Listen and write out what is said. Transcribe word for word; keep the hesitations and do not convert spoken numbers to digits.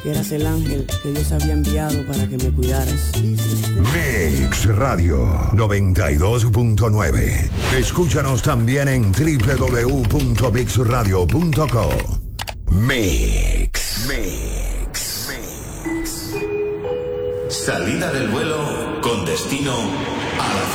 que eras el ángel que Dios había enviado para que me cuidaras. Mix Radio noventa y dos punto nueve. Escúchanos también en doble u doble u doble u punto mix radio punto co. Mix. Mix. Mix. Salida del vuelo con destino a la